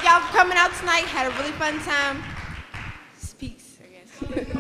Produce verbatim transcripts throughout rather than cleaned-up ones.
y'all for coming out tonight. Had a really fun time. Peace, I guess.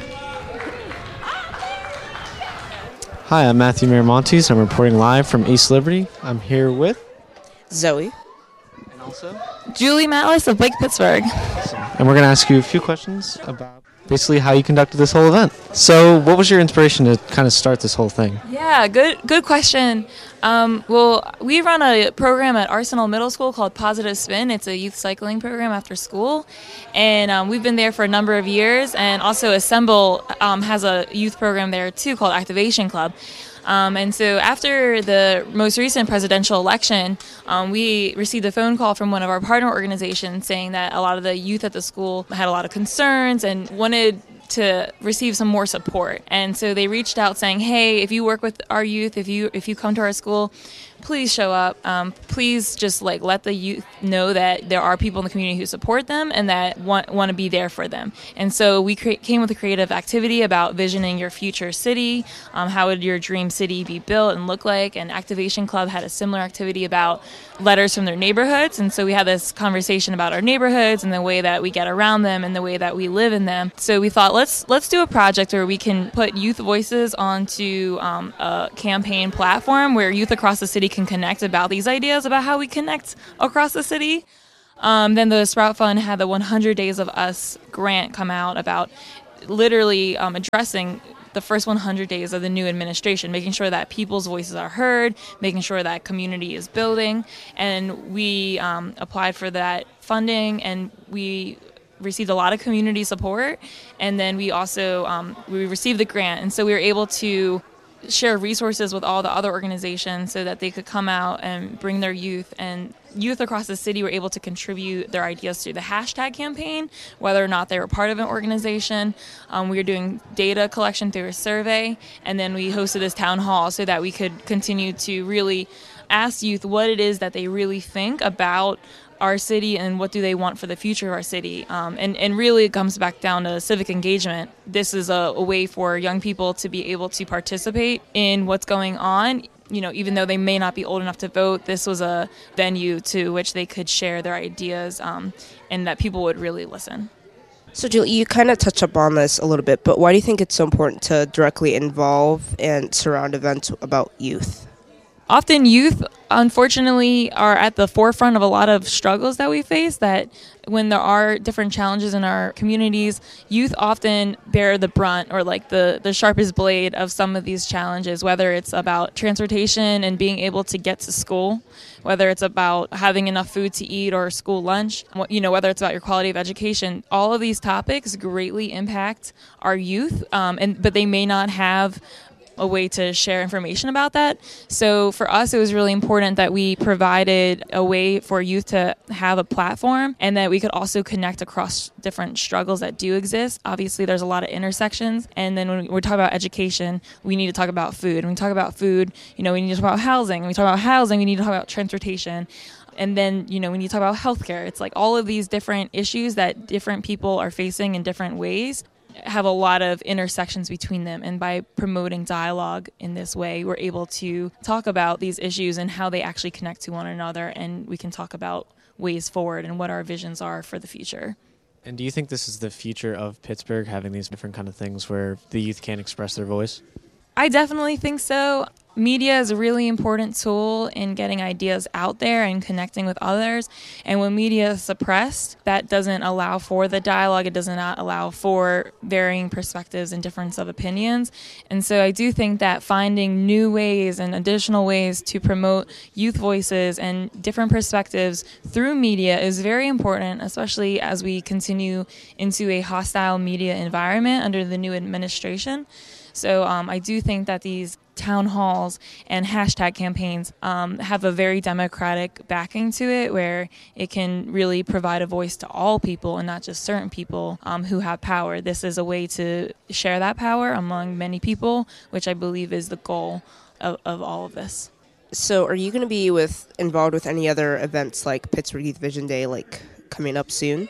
Hi, I'm Matthew Miramontes. I'm reporting live from East Liberty. I'm here with Zoe. And also Julie Matlis of Lake Pittsburgh. Awesome. And we're going to ask you a few questions about basically how you conducted this whole event. So what was your inspiration to kind of start this whole thing? Yeah, good good question. Um, well, we run a program at Arsenal Middle School called Positive Spin. It's a youth cycling program after school. And um, we've been there for a number of years. And also Assemble um, has a youth program there too called Activation Club. Um, and so after the most recent presidential election, um, we received a phone call from one of our partner organizations saying that a lot of the youth at the school had a lot of concerns and wanted to receive some more support. And so they reached out saying, hey, if you work with our youth, if you if you come to our school, please show up. Um, please just like let the youth know that there are people in the community who support them and that want want to be there for them. And so we cre- came with a creative activity about visioning your future city. Um, how would your dream city be built and look like? And Activation Club had a similar activity about letters from their neighborhoods. And so we had this conversation about our neighborhoods and the way that we get around them and the way that we live in them. So we thought, let's let's do a project where we can put youth voices onto um, a campaign platform where youth across the city can connect about these ideas about how we connect across the city. Um, then the Sprout Fund had the one hundred Days of Us grant come out about literally um, addressing the first one hundred days of the new administration, making sure that people's voices are heard, making sure that community is building. And we um, applied for that funding, and we received a lot of community support. And then we also um, we received the grant, and so we were able to share resources with all the other organizations so that they could come out and bring their youth, and youth across the city were able to contribute their ideas through the hashtag campaign, whether or not they were part of an organization. Um, we were doing data collection through a survey, and then we hosted this town hall so that we could continue to really ask youth what it is that they really think about our city and what do they want for the future of our city. Um, and, and really it comes back down to civic engagement. This is a, a way for young people to be able to participate in what's going on. You know, even though they may not be old enough to vote, this was a venue to which they could share their ideas um, and that people would really listen. So, Julie, you kind of touched upon this a little bit, but why do you think it's so important to directly involve and surround events about youth? Often youth, unfortunately, are at the forefront of a lot of struggles that we face, that when there are different challenges in our communities, youth often bear the brunt or like the, the sharpest blade of some of these challenges, whether it's about transportation and being able to get to school, whether it's about having enough food to eat or school lunch, you know, whether it's about your quality of education. All of these topics greatly impact our youth, um, and but they may not have a way to share information about that. So for us, it was really important that we provided a way for youth to have a platform and that we could also connect across different struggles that do exist. Obviously, there's a lot of intersections. And then when we're talking about education, we need to talk about food. When we talk about food, you know, we need to talk about housing. When we talk about housing, we need to talk about transportation. And then, you know, when you talk about healthcare, it's like all of these different issues that different people are facing in different ways have a lot of intersections between them. And by promoting dialogue in this way, we're able to talk about these issues and how they actually connect to one another. And we can talk about ways forward and what our visions are for the future. And do you think this is the future of Pittsburgh, having these different kind of things where the youth can express their voice? I definitely think so. Media is a really important tool in getting ideas out there and connecting with others. And when media is suppressed, that doesn't allow for the dialogue. It does not allow for varying perspectives and difference of opinions. And so I do think that finding new ways and additional ways to promote youth voices and different perspectives through media is very important, especially as we continue into a hostile media environment under the new administration. So um, I do think that these town halls and hashtag campaigns um, have a very democratic backing to it, where it can really provide a voice to all people and not just certain people um, who have power. This is a way to share that power among many people, which I believe is the goal of, of all of this. So are you going to be with involved with any other events like Pittsburgh Youth Vision Day, like coming up soon?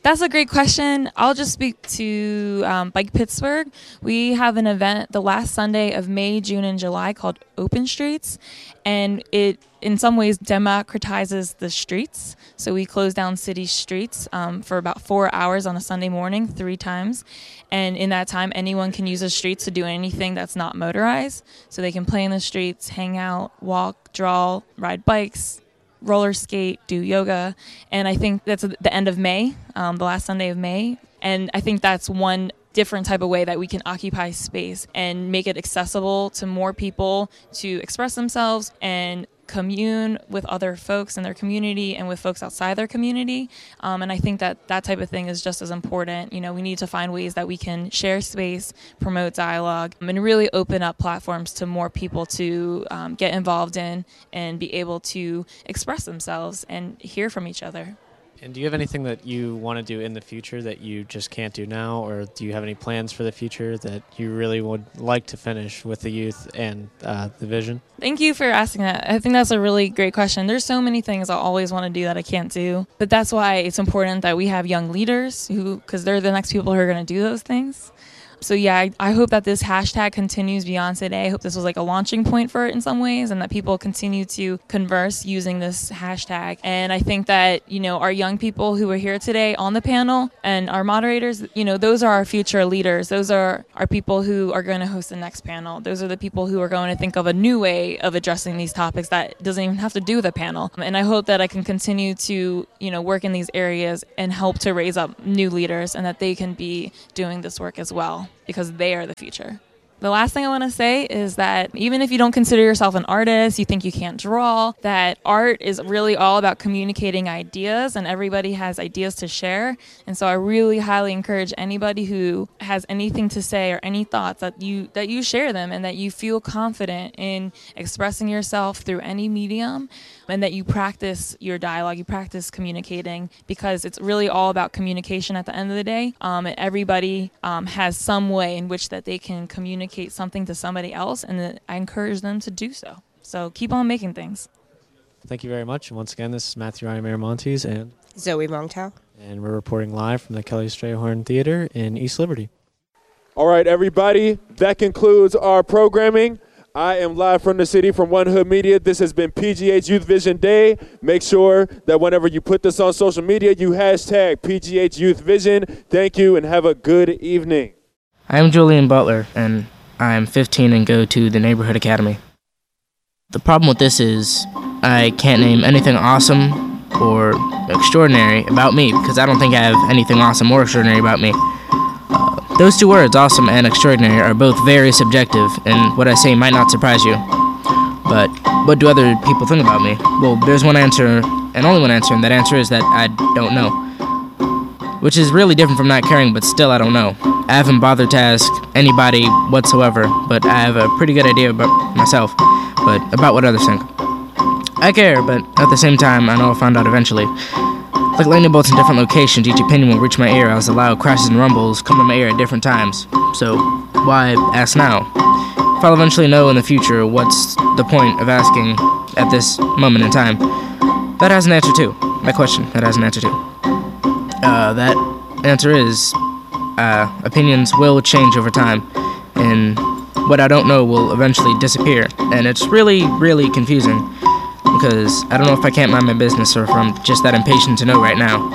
That's a great question. I'll just speak to um, Bike Pittsburgh. We have an event the last Sunday of May, June, and July called Open Streets, and it in some ways democratizes the streets. So we close down city streets um, for about four hours on a Sunday morning, three times. And in that time, anyone can use the streets to do anything that's not motorized. So they can play in the streets, hang out, walk, draw, ride bikes, roller skate, do yoga. And I think that's the end of May, um, the last Sunday of May. And I think that's one different type of way that we can occupy space and make it accessible to more people to express themselves and commune with other folks in their community and with folks outside their community. Um, and I think that that type of thing is just as important. You know, we need to find ways that we can share space, promote dialogue, and really open up platforms to more people to um, get involved in and be able to express themselves and hear from each other. And do you have anything that you want to do in the future that you just can't do now, or do you have any plans for the future that you really would like to finish with the youth and uh, the vision? Thank you for asking that. I think that's a really great question. There's so many things I always want to do that I can't do, but that's why it's important that we have young leaders who, because they're the next people who are going to do those things. So yeah, I, I hope that this hashtag continues beyond today. I hope this was like a launching point for it in some ways, and that people continue to converse using this hashtag. And I think that, you know, our young people who are here today on the panel and our moderators, you know, those are our future leaders. Those are our people who are going to host the next panel. Those are the people who are going to think of a new way of addressing these topics that doesn't even have to do with a panel. And I hope that I can continue to, you know, work in these areas and help to raise up new leaders, and that they can be doing this work as well, because they are the future. The last thing I want to say is that even if you don't consider yourself an artist, you think you can't draw, that art is really all about communicating ideas, and everybody has ideas to share. And so I really highly encourage anybody who has anything to say or any thoughts that you that you share them, and that you feel confident in expressing yourself through any medium, and that you practice your dialogue, you practice communicating, because it's really all about communication at the end of the day. Um, and everybody um, has some way in which that they can communicate something to somebody else, and that I encourage them to do so. So keep on making things. Thank you very much. And once again, this is Matthew Ryan Miramontes and Zoe Mongtao. And we're reporting live from the Kelly Strayhorn Theater in East Liberty. All right, everybody, that concludes our programming. I am live from the city from One Hood Media. This has been P G H Youth Vision Day. Make sure that whenever you put this on social media, you hashtag P G H Youth Vision. Thank you and have a good evening. I'm Julian Butler, and I'm fifteen and go to the Neighborhood Academy. The problem with this is I can't name anything awesome or extraordinary about me, because I don't think I have anything awesome or extraordinary about me. Uh, those two words, awesome and extraordinary, are both very subjective, and what I say might not surprise you. But what do other people think about me? Well, there's one answer, and only one answer, and that answer is that I don't know. Which is really different from not caring, but still I don't know. I haven't bothered to ask anybody whatsoever, but I have a pretty good idea about myself, but about what others think. I care, but at the same time, I know I'll find out eventually. Like lightning bolts in different locations, each opinion will reach my ear as the loud crashes and rumbles come to my ear at different times. So, why ask now? If I'll eventually know in the future, what's the point of asking at this moment in time? That has an answer too. My question, that has an answer too. Uh, that answer is, uh, opinions will change over time, and what I don't know will eventually disappear, and it's really, really confusing, because I don't know if I can't mind my business or if I'm just that impatient to know right now.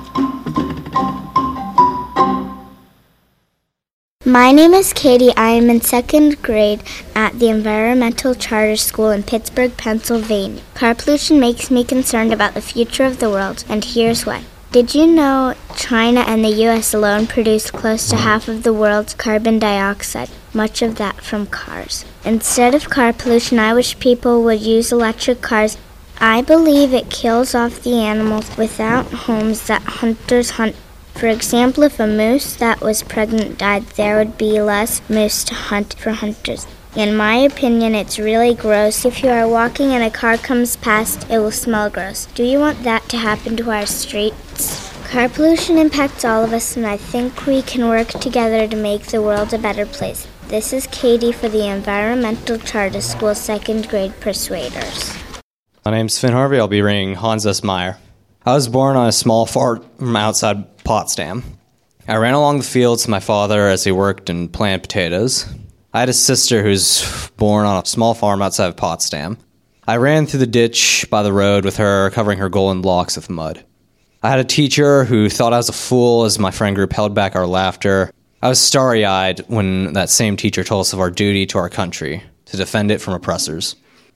My name is Katie. I am in second grade at the Environmental Charter School in Pittsburgh, Pennsylvania. Car pollution makes me concerned about the future of the world, and here's why. Did you know China and the U S alone produce close to half of the world's carbon dioxide, much of that from cars? Instead of car pollution, I wish people would use electric cars. I believe it kills off the animals without homes that hunters hunt. For example, if a moose that was pregnant died, there would be less moose to hunt for hunters. In my opinion, it's really gross. If you are walking and a car comes past, it will smell gross. Do you want that to happen to our streets? Car pollution impacts all of us, and I think we can work together to make the world a better place. This is Katie for the Environmental Charter School second grade Persuaders. My name's Finn Harvey. I'll be reading Hans S. Meyer. I was born on a small farm outside Potsdam. I ran along the fields with my father as he worked and planted potatoes. I had a sister who was born on a small farm outside of Potsdam. I ran through the ditch by the road with her, covering her golden locks with mud. I had a teacher who thought I was a fool as my friend group held back our laughter. I was starry-eyed when that same teacher told us of our duty to our country, to defend it from oppressors.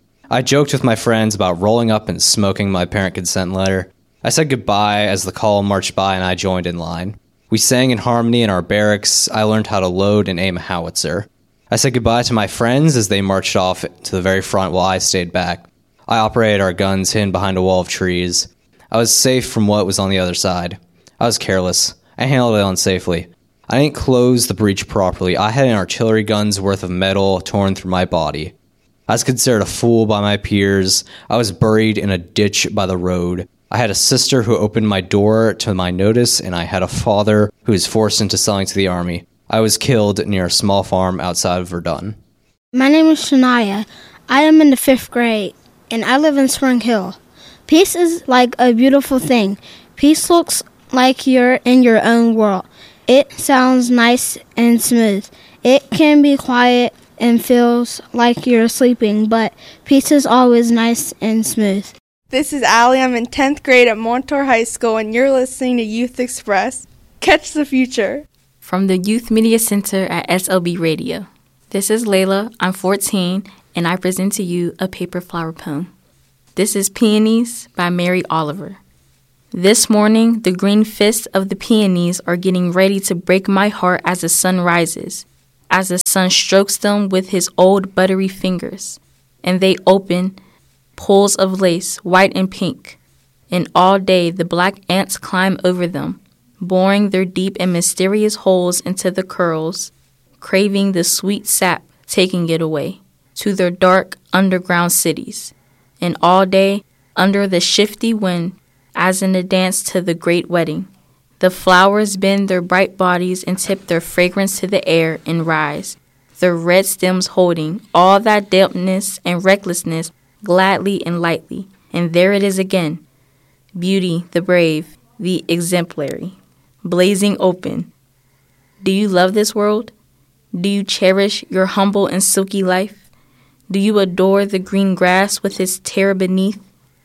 I joked with my friends about rolling up and smoking my parent consent letter. I said goodbye as the column marched by and I joined in line. We sang in harmony in our barracks. I learned how to load and aim a howitzer. I said goodbye to my friends as they marched off to the very front while I stayed back. I operated our guns hidden behind a wall of trees. I was safe from what was on the other side. I was careless. I handled it unsafely. I didn't close the breach properly. I had an artillery gun's worth of metal torn through my body. I was considered a fool by my peers. I was buried in a ditch by the road. I had a sister who opened my door to my notice, and I had a father who was forced into selling to the army. I was killed near a small farm outside of Verdun. My name is Shania. I am in the fifth grade, and I live in Spring Hill. Peace is like a beautiful thing. Peace looks like you're in your own world. It sounds nice and smooth. It can be quiet and feels like you're sleeping, but peace is always nice and smooth. This is Allie. I'm in tenth grade at Montour High School, and you're listening to Youth Express. Catch the future. From the Youth Media Center at S L B Radio. This is Layla. I'm fourteen, and I present to you a paper flower poem. This is Peonies by Mary Oliver. This morning, the green fists of the peonies are getting ready to break my heart as the sun rises, as the sun strokes them with his old buttery fingers, and they open pools of lace, white and pink, and all day the black ants climb over them, boring their deep and mysterious holes into the curls, craving the sweet sap, taking it away to their dark underground cities, and all day, under the shifty wind, as in a dance to the great wedding, the flowers bend their bright bodies and tip their fragrance to the air and rise, their red stems holding all that dampness and recklessness gladly and lightly. And there it is again, beauty, the brave, the exemplary, blazing open. Do you love this world? Do you cherish your humble and silky life? Do you adore the green grass with its terror beneath?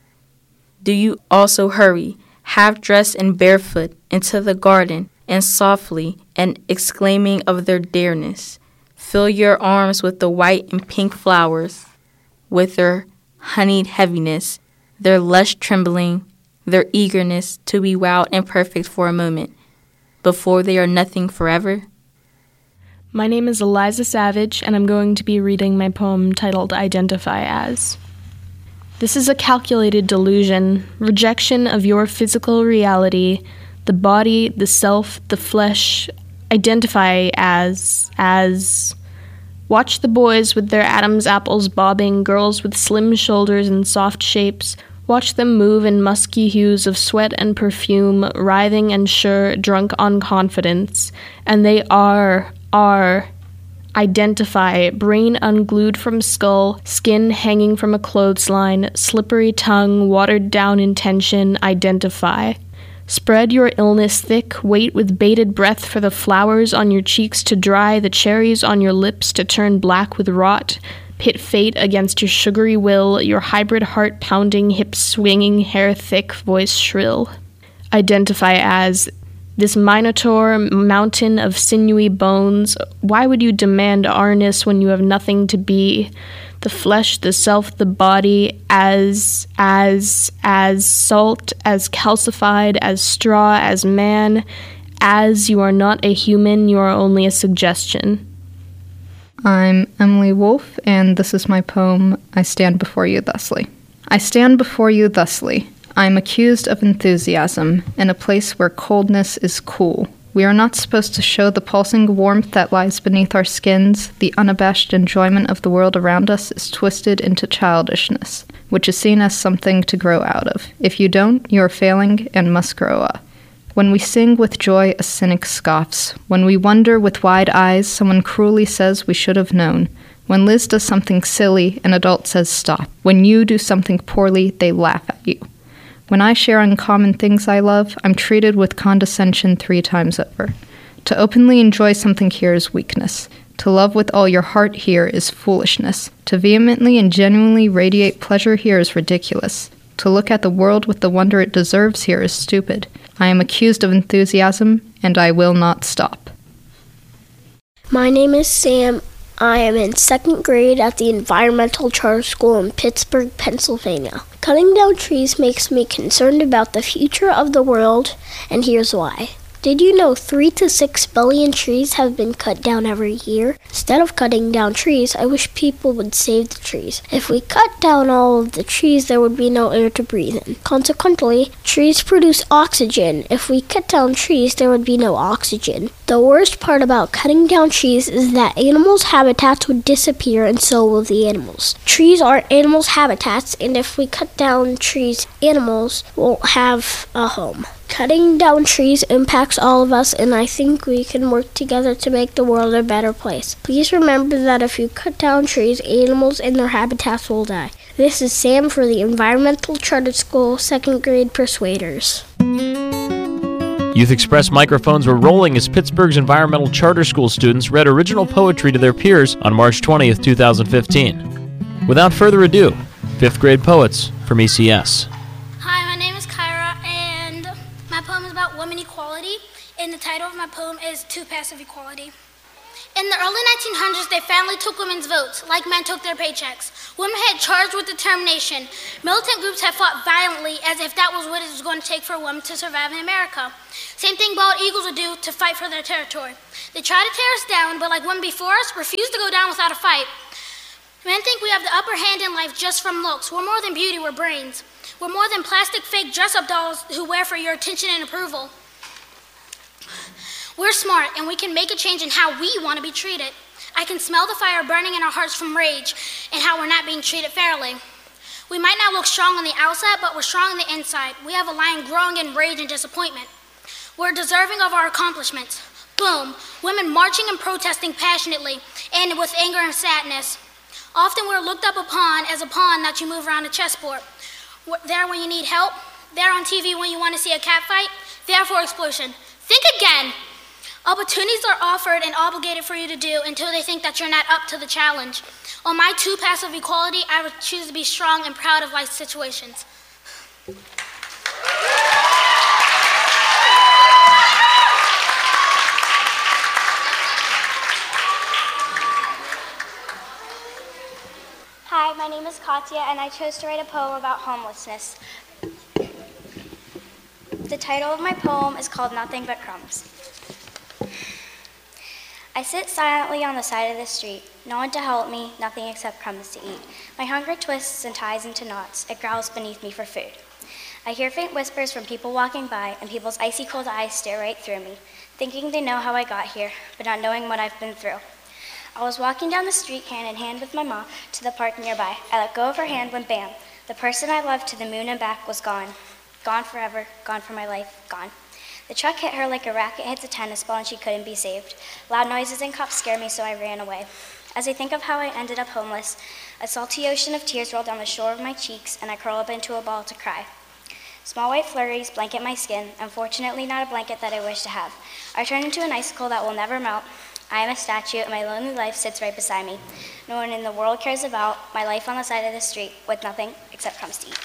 Do you also hurry, half-dressed and barefoot, into the garden, and softly, and exclaiming of their dearness, fill your arms with the white and pink flowers, with their honeyed heaviness, their lush trembling, their eagerness to be wild and perfect for a moment, before they are nothing forever? My name is Eliza Savage, and I'm going to be reading my poem titled Identify As. This is a calculated delusion, rejection of your physical reality, the body, the self, the flesh. Identify as, as... Watch the boys with their Adam's apples bobbing, girls with slim shoulders and soft shapes. Watch them move in musky hues of sweat and perfume, writhing and sure, drunk on confidence. And they are, are... Identify, brain unglued from skull, skin hanging from a clothesline, slippery tongue, watered down intention, identify. Spread your illness thick, wait with bated breath for the flowers on your cheeks to dry, the cherries on your lips to turn black with rot. Pit fate against your sugary will, your hybrid heart pounding, hips swinging, hair thick, voice shrill. Identify as... This minotaur mountain of sinewy bones, why would you demand ourness when you have nothing to be? The flesh, the self, the body, as, as, as salt, as calcified, as straw, as man, as you are not a human, you are only a suggestion. I'm Emily Wolfe, and this is my poem, I Stand Before You Thusly. I stand before you thusly. I am accused of enthusiasm, in a place where coldness is cool. We are not supposed to show the pulsing warmth that lies beneath our skins. The unabashed enjoyment of the world around us is twisted into childishness, which is seen as something to grow out of. If you don't, you are failing and must grow up. When we sing with joy, a cynic scoffs. When we wonder with wide eyes, someone cruelly says we should have known. When Liz does something silly, an adult says stop. When you do something poorly, they laugh at you. When I share uncommon things I love, I'm treated with condescension three times over. To openly enjoy something here is weakness. To love with all your heart here is foolishness. To vehemently and genuinely radiate pleasure here is ridiculous. To look at the world with the wonder it deserves here is stupid. I am accused of enthusiasm, and I will not stop. My name is Sam. I am in second grade at the Environmental Charter School in Pittsburgh, Pennsylvania. Cutting down trees makes me concerned about the future of the world, and here's why. Did you know three to six billion trees have been cut down every year? Instead of cutting down trees, I wish people would save the trees. If we cut down all of the trees, there would be no air to breathe in. Consequently, trees produce oxygen. If we cut down trees, there would be no oxygen. The worst part about cutting down trees is that animals' habitats would disappear, and so will the animals. Trees are animals' habitats, and if we cut down trees, animals won't have a home. Cutting down trees impacts all of us, and I think we can work together to make the world a better place. Please remember that if you cut down trees, animals and their habitats will die. This is Sam for the Environmental Charter School, second grade Persuaders. Youth Express microphones were rolling as Pittsburgh's Environmental Charter School students read original poetry to their peers on March twentieth, two thousand fifteen. Without further ado, fifth grade poets from E C S. Hi, my name is Kyra, and my poem is about women equality, and the title of my poem is To Passive Equality. In the early nineteen hundreds, they finally took women's votes, like men took their paychecks. Women had charged with determination. Militant groups had fought violently as if that was what it was going to take for a woman to survive in America. Same thing bald eagles would do to fight for their territory. They tried to tear us down, but like women before us, refused to go down without a fight. Men think we have the upper hand in life just from looks. We're more than beauty, we're brains. We're more than plastic fake dress-up dolls who wear for your attention and approval. We're smart, and we can make a change in how we want to be treated. I can smell the fire burning in our hearts from rage and how we're not being treated fairly. We might not look strong on the outside, but we're strong on the inside. We have a lion growing in rage and disappointment. We're deserving of our accomplishments. Boom, women marching and protesting passionately and with anger and sadness. Often we're looked up upon as a pawn that you move around a chessboard. We're there when you need help, there on T V when you want to see a cat fight, there for explosion. Think again. Opportunities are offered and obligated for you to do until they think that you're not up to the challenge. On my two passive equality, I would choose to be strong and proud of life situations. Hi, my name is Katya, and I chose to write a poem about homelessness. The title of my poem is called Nothing But Crumbs. I sit silently on the side of the street, no one to help me, nothing except crumbs to eat. My hunger twists and ties into knots, it growls beneath me for food. I hear faint whispers from people walking by, and people's icy cold eyes stare right through me, thinking they know how I got here, but not knowing what I've been through. I was walking down the street hand in hand with my mom to the park nearby. I let go of her hand when bam, the person I loved to the moon and back was gone. Gone forever, gone for my life, gone. The truck hit her like a racket hits a tennis ball and she couldn't be saved. Loud noises and cops scared me, so I ran away. As I think of how I ended up homeless, a salty ocean of tears roll down the shore of my cheeks and I curl up into a ball to cry. Small white flurries blanket my skin, unfortunately not a blanket that I wish to have. I turn into an icicle that will never melt. I am a statue and my lonely life sits right beside me. No one in the world cares about my life on the side of the street with nothing except crumbs to eat.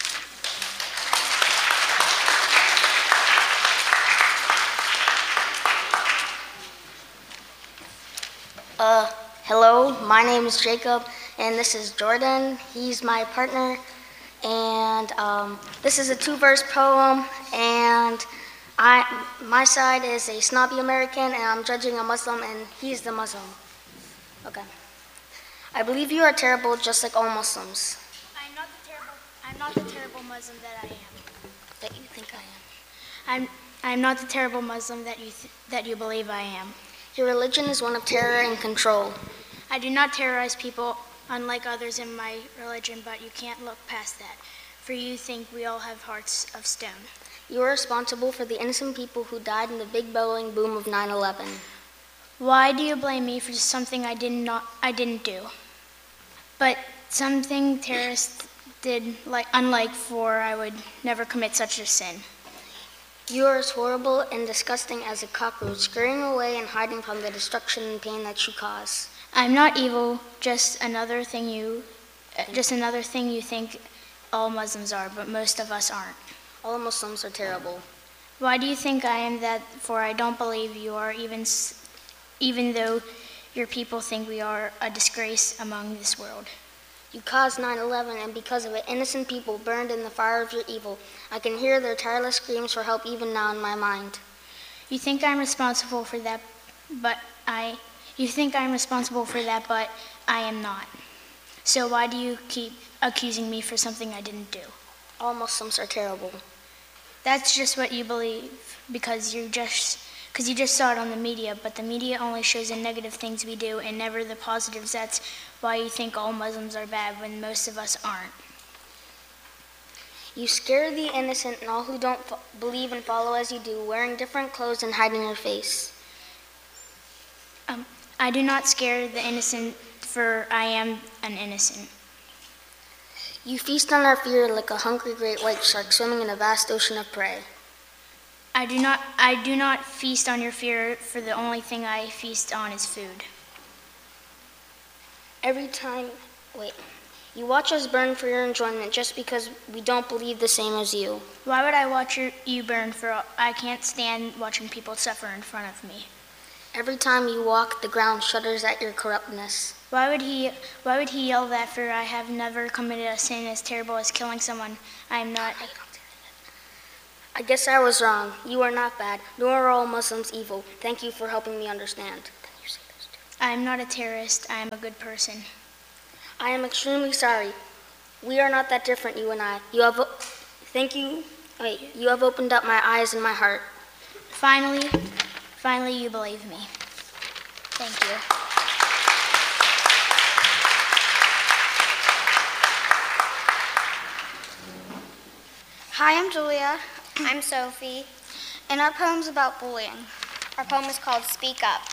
Uh, hello, my name is Jacob, and this is Jordan. He's my partner, and um, this is a two-verse poem, and I, my side is a snobby American, and I'm judging a Muslim, and he's the Muslim. Okay. I believe you are terrible, just like all Muslims. I'm not the terrible, I'm not the terrible Muslim that I am. That you think I am. I'm, I'm not the terrible Muslim that you, th- that you believe I am. Your religion is one of terror and control. I do not terrorize people, unlike others in my religion, but you can't look past that, for you think we all have hearts of stone. You are responsible for the innocent people who died in the big bellowing boom of nine eleven. Why do you blame me for something I did not, I didn't do? But something terrorists did, like unlike for I would never commit such a sin. You are as horrible and disgusting as a cockroach, scurrying away and hiding from the destruction and pain that you cause. I'm not evil, just another thing you, uh, just another thing you think all Muslims are, but most of us aren't. All Muslims are terrible. Why do you think I am that? For I don't believe you are, even, even though your people think we are a disgrace among this world. You caused nine eleven, and because of it, innocent people burned in the fire of your evil. I can hear their tireless screams for help even now in my mind. You think I'm responsible for that, but I, you think I'm responsible for that, but I am not. So why do you keep accusing me for something I didn't do? All Muslims are terrible. That's just what you believe, because you just, because you just saw it on the media, but the media only shows the negative things we do and never the positives. That's why you think all Muslims are bad when most of us aren't. You scare the innocent and all who don't fo- believe and follow as you do, wearing different clothes and hiding your face. Um, I do not scare the innocent, for I am an innocent. You feast on our fear like a hungry great white shark swimming in a vast ocean of prey. I do not I do not feast on your fear, for the only thing I feast on is food. Every time, wait, you watch us burn for your enjoyment just because we don't believe the same as you. Why would I watch your, you burn for, I can't stand watching people suffer in front of me. Every time you walk, the ground shudders at your corruptness. Why would he, why would he yell that, for I have never committed a sin as terrible as killing someone? I am not. I guess I was wrong. You are not bad, nor are all Muslims evil. Thank you for helping me understand. I am not a terrorist. I am a good person. I am extremely sorry. We are not that different, you and I. You have, thank you, wait, you have opened up my eyes and my heart. Finally, finally you believe me. Thank you. Hi, I'm Julia. I'm Sophie. And our poem's about bullying. Our poem is called Speak Up.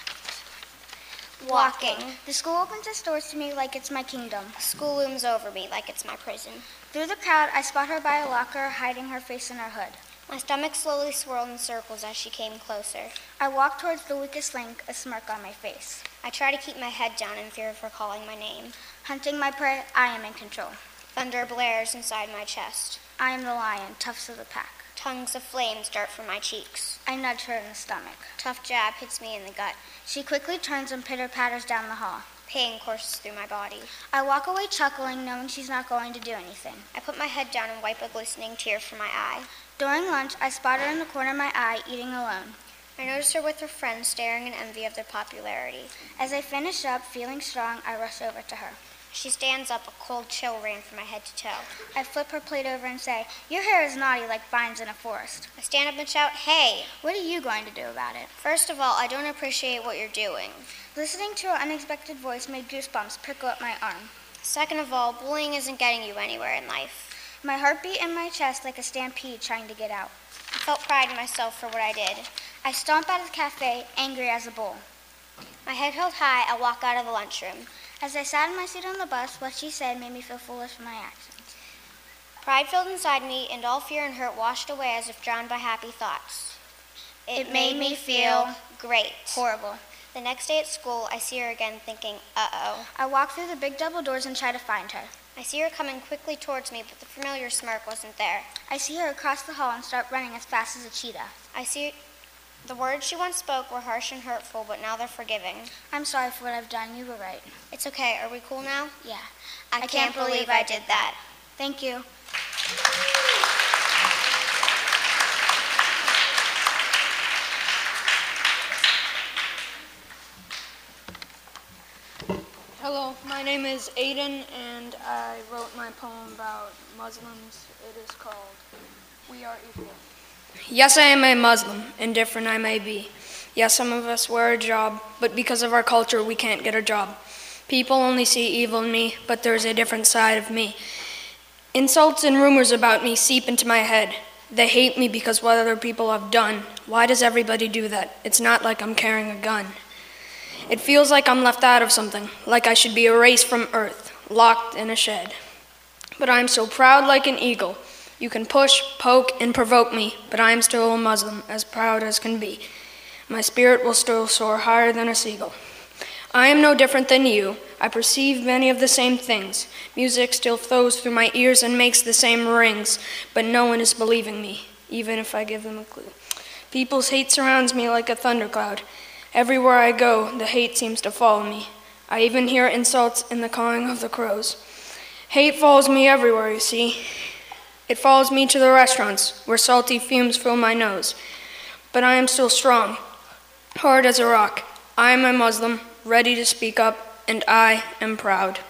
Walking. The school opens its doors to me like it's my kingdom. School looms over me like it's my prison. Through the crowd, I spot her by a locker, hiding her face in her hood. My stomach slowly swirled in circles as she came closer. I walk towards the weakest link, a smirk on my face. I try to keep my head down in fear of her calling my name. Hunting my prey, I am in control. Thunder blares inside my chest. I am the lion, toughest of the pack. Tongues of flames dart from my cheeks. I nudge her in the stomach. Tough jab hits me in the gut. She quickly turns and pitter-patters down the hall. Pain courses through my body. I walk away chuckling, knowing she's not going to do anything. I put my head down and wipe a glistening tear from my eye. During lunch, I spot her in the corner of my eye, eating alone. I notice her with her friends, staring in envy of their popularity. As I finish up, feeling strong, I rush over to her. She stands up, a cold chill ran from my head to toe. I flip her plate over and say, "Your hair is naughty like vines in a forest." I stand up and shout, "Hey!" What are you going to do about it? First of all, I don't appreciate what you're doing. Listening to her unexpected voice made goosebumps prickle up my arm. Second of all, bullying isn't getting you anywhere in life. My heart beat in my chest like a stampede trying to get out. I felt pride in myself for what I did. I stomp out of the cafe, angry as a bull. My head held high, I walk out of the lunchroom. As I sat in my seat on the bus, what she said made me feel foolish for my actions. Pride filled inside me, and all fear and hurt washed away as if drowned by happy thoughts. It, it made me feel great. Horrible. The next day at school, I see her again thinking, uh-oh. I walk through the big double doors and try to find her. I see her coming quickly towards me, but the familiar smirk wasn't there. I see her across the hall and start running as fast as a cheetah. I see the words she once spoke were harsh and hurtful, but now they're forgiving. I'm sorry for what I've done. You were right. It's okay. Are we cool now? Yeah. I, I can't, can't believe, believe I did that. Thank you. Hello, my name is Aiden, and I wrote my poem about Muslims. It is called We Are Equal. Yes, I am a Muslim, indifferent I may be. Yes, some of us wear a job, but because of our culture, we can't get a job. People only see evil in me, but there's a different side of me. Insults and rumors about me seep into my head. They hate me because what other people have done. Why does everybody do that? It's not like I'm carrying a gun. It feels like I'm left out of something, like I should be erased from earth, locked in a shed. but I am so proud like an eagle. You can push, poke, and provoke me, but I am still a Muslim, as proud as can be. My spirit will still soar higher than a seagull. I am no different than you. I perceive many of the same things. Music still flows through my ears and makes the same rings, but no one is believing me, even if I give them a clue. People's hate surrounds me like a thundercloud. Everywhere I go, the hate seems to follow me. I even hear insults in the cawing of the crows. Hate follows me everywhere, you see. It follows me to the restaurants, where salty fumes fill my nose. But I am still strong, hard as a rock. I am a Muslim, ready to speak up, and I am proud.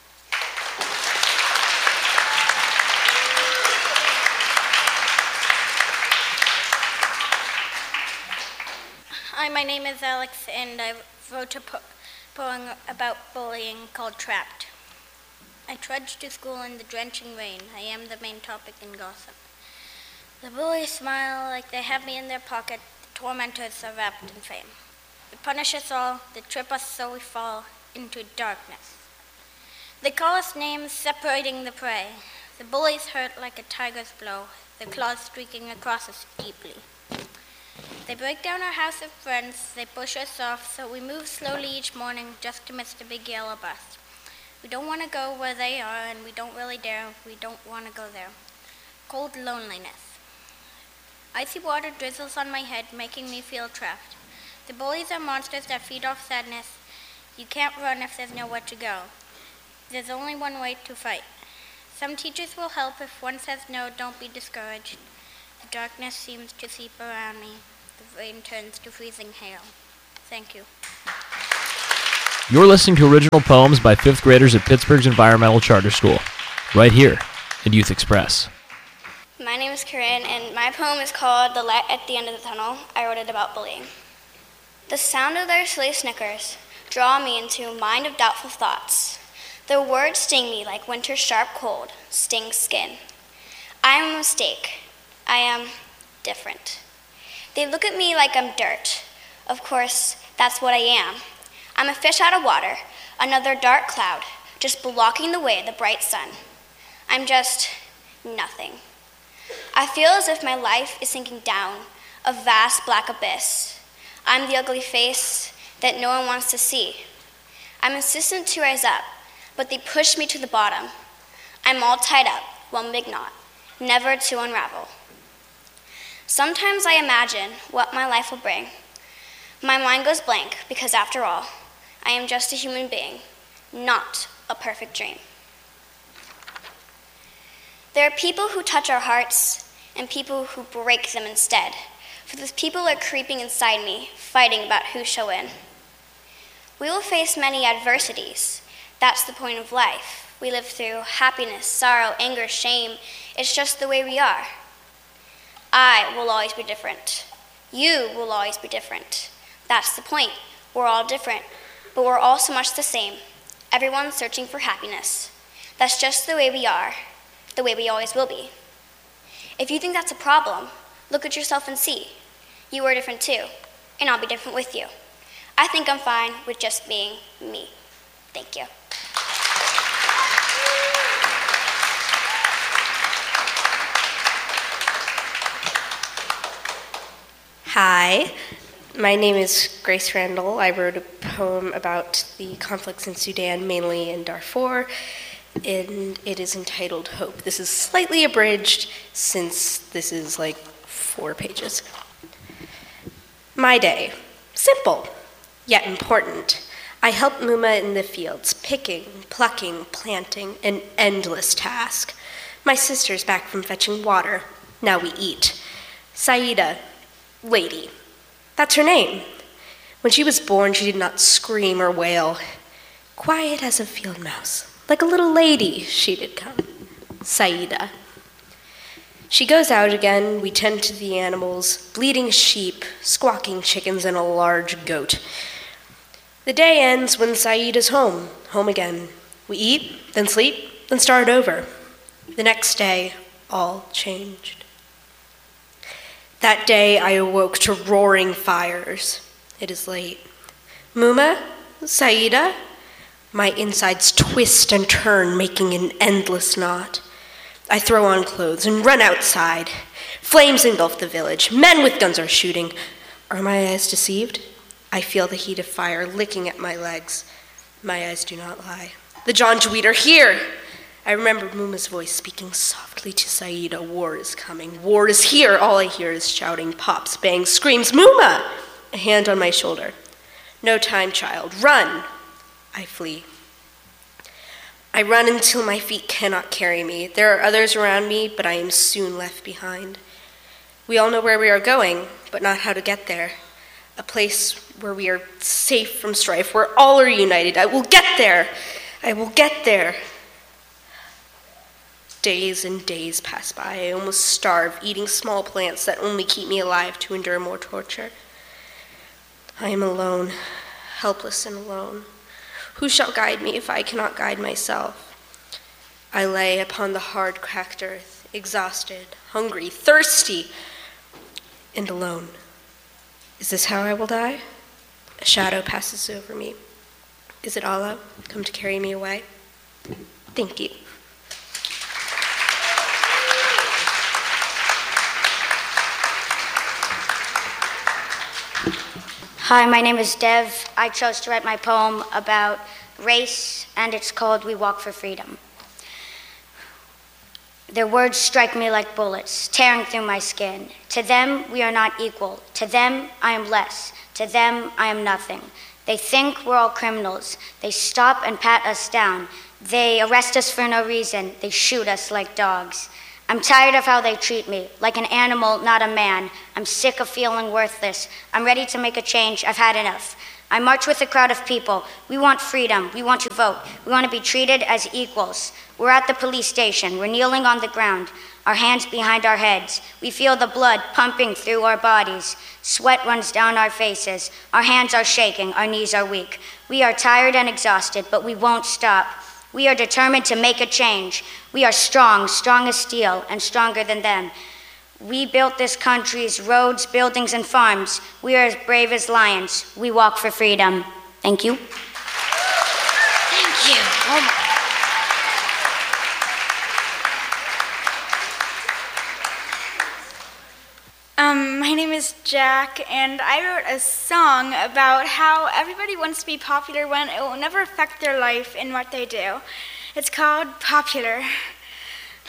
Hi, my name is Alex, and I wrote a po- poem about bullying called Trapped. I trudge to school in the drenching rain. I am the main topic in gossip. The bullies smile like they have me in their pocket. The tormentors are wrapped in fame. They punish us all. They trip us so we fall into darkness. They call us names, separating the prey. The bullies hurt like a tiger's blow, their claws streaking across us deeply. They break down our house of friends. They push us off, so we move slowly each morning just to miss the big yellow bus. We don't want to go where they are, and we don't really dare. We don't want to go there. Cold loneliness. Icy water drizzles on my head, making me feel trapped. The bullies are monsters that feed off sadness. You can't run if there's nowhere to go. There's only one way to fight. Some teachers will help if one says no, don't be discouraged. The darkness seems to seep around me. The rain turns to freezing hail. Thank you. You're listening to original poems by fifth graders at Pittsburgh's Environmental Charter School, right here at Youth Express. My name is Corinne, and my poem is called The Light at the End of the Tunnel. I wrote it about bullying. The sound of their silly snickers draw me into a mind of doubtful thoughts. Their words sting me like winter's sharp cold stings skin. I am a mistake. I am different. They look at me like I'm dirt. Of course, that's what I am. I'm a fish out of water, another dark cloud, just blocking the way of the bright sun. I'm just nothing. I feel as if my life is sinking down a vast black abyss. I'm the ugly face that no one wants to see. I'm insistent to rise up, but they push me to the bottom. I'm all tied up, well, maybe not, never to unravel. Sometimes I imagine what my life will bring. My mind goes blank because, after all, I am just a human being, not a perfect dream. There are people who touch our hearts and people who break them instead. For those people are creeping inside me, fighting about who shall win. We will face many adversities. That's the point of life. We live through happiness, sorrow, anger, shame. It's just the way we are. I will always be different. You will always be different. That's the point. We're all different, but we're all so much the same. Everyone's searching for happiness. That's just the way we are, the way we always will be. If you think that's a problem, look at yourself and see. You are different too, and I'll be different with you. I think I'm fine with just being me. Thank you. Hi, my name is Grace Randall. I wrote a poem about the conflicts in Sudan, mainly in Darfur, and it is entitled Hope. This is slightly abridged since this is like four pages. My day, simple, yet important. I help Muma in the fields, picking, plucking, planting, an endless task. My sister's back from fetching water. Now we eat. Saida, lady. That's her name. When she was born, she did not scream or wail. Quiet as a field mouse, like a little lady, she did come. Saida. She goes out again, we tend to the animals, bleating sheep, squawking chickens, and a large goat. The day ends when Saida's home, home again. We eat, then sleep, then start over. The next day, all changed. That day I awoke to roaring fires. It is late. Muma? Saida? My insides twist and turn, making an endless knot. I throw on clothes and run outside. Flames engulf the village. Men with guns are shooting. Are my eyes deceived? I feel the heat of fire licking at my legs. My eyes do not lie. The Janjaweed are here! I remember Muma's voice speaking softly to Saida. War is coming. War is here. All I hear is shouting, pops, bangs, screams. Muma! A hand on my shoulder. No time, child. Run! I flee. I run until my feet cannot carry me. There are others around me, but I am soon left behind. We all know where we are going, but not how to get there. A place where we are safe from strife, where all are united. I will get there. I will get there. Days and days pass by. I almost starve, eating small plants that only keep me alive to endure more torture. I am alone, helpless and alone. Who shall guide me if I cannot guide myself? I lay upon the hard, cracked earth, exhausted, hungry, thirsty, and alone. Is this how I will die? A shadow passes over me. Is it Allah come to carry me away? Thank you. Hi, my name is Dev. I chose to write my poem about race, and it's called We Walk for Freedom. Their words strike me like bullets, tearing through my skin. To them, we are not equal. To them, I am less. To them, I am nothing. They think we're all criminals. They stop and pat us down. They arrest us for no reason. They shoot us like dogs. I'm tired of how they treat me, like an animal, not a man. I'm sick of feeling worthless. I'm ready to make a change. I've had enough. I march with a crowd of people. We want freedom. We want to vote. We want to be treated as equals. We're at the police station. We're kneeling on the ground, our hands behind our heads. We feel the blood pumping through our bodies. Sweat runs down our faces. Our hands are shaking. Our knees are weak. We are tired and exhausted, but we won't stop. We are determined to make a change. We are strong, strong as steel, and stronger than them. We built this country's roads, buildings, and farms. We are as brave as lions. We walk for freedom. Thank you. Thank you. Oh my. Um, my name is Jack, and I wrote a song about how everybody wants to be popular when it will never affect their life and what they do. It's called Popular.